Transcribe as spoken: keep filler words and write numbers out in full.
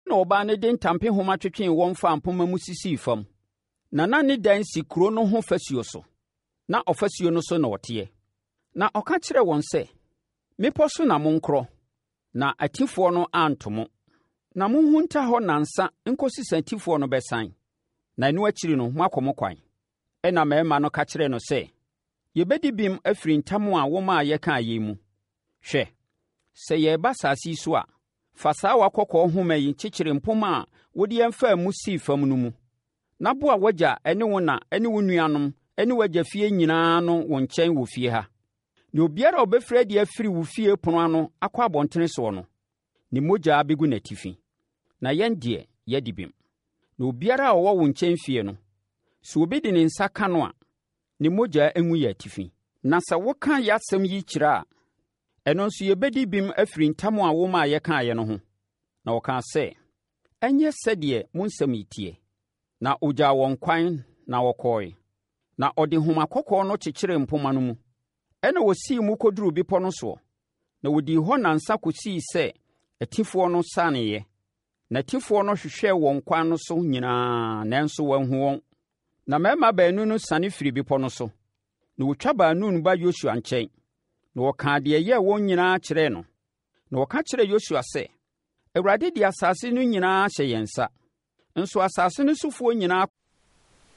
na ɔbaa no de ntampehoma twetwee wɔn fa mpoma mu sisii fam. Na na ne dan si kuro no ho fasuo so. Na ɔfasuo no so na ɔteɛ. Na ɔka kyerɛɛ wɔn sɛ, mmepɔ so na monkorɔ, na atifoɔ no anto mo. Na monhu nta hɔ nansa nkɔsi sɛ atifoɔ no bɛsan. Na ɛno akyiri no moakɔ mo kwan. Ɛna mmarima no ka kyerɛɛ no sɛ, yɛbɛdi bim afiri ntam a womaa yɛkaa yei mu. Hwɛ, sɛ yɛreba asase yi so a, fa saa wakɔkɔɔ nhoma yi kyekyere mpoma a wode yɛn faa mu sii fam no mu. Na boa w'agya ne wo na ne wo nuanom ne w'agya fie nyinaa no wo nkyɛn wɔ fie ha. Na obiara a ɔbɛfiri adi afiri wo fie pono ano akɔ abɔntene soɔ no, ne mogya bɛgu n'atifi. Na yɛn deɛ, yɛadi bim. Na obiara a ɔwɔ wo nkyɛn fie no, sɛ obi de ne nsa ka no a, ne mogya ngu yɛ atifi. Na sɛ woka yɛasɛm yi kyerɛ a, ɛno nso yɛbɛdi bim afiri ntam a womaa yɛkaeɛ no ho. Na wɔkaa sɛ, ɛnyɛ sɛdeɛ mo nsɛm yi tie. Na ɔgyaa wɔn kwan na wɔkɔɔe. Na ɔde nhoma kɔkɔɔ no kyekyeree mpoma no mu. Ɛna wɔsii mu kɔduruu bepɔ no soɔ. Na wɔdii hɔ nansa kɔsii sɛ atifoɔ no saneeɛ. Na atifoɔ no hwehwɛɛ wɔn kwan no so nyinaa, nanso wɔanhu wɔn. Na mmarima baanu no sane firi bepɔ no so. Na wɔtwa baanu no ba Yosua nkyɛn. Na wɔkaa deɛ ɛyɛɛ wɔn nyinaa kyerɛɛ no. Na wɔka kyerɛɛ Yosua sɛ, Awurade de asase no nyinaa hyɛ yɛn nsa. Nso asase no sofoɔ nyinaa